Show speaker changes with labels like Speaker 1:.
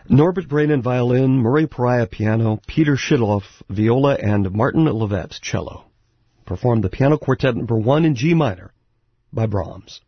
Speaker 1: Norbert Brainen violin, Murray Pariah piano, Peter Shidloff viola, and Martin Levett cello. Performed the Piano Quartet No. 1 in G minor by Brahms.